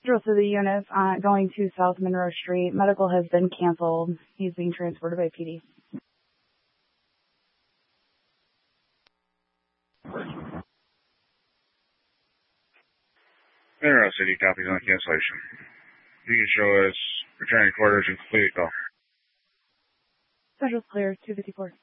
Rest of the units going to South Monroe Street. Medical has been canceled. He's being transported by PD. Monroe City copies on cancellation. You can show us returning quarters and complete call. Central's clear, 254.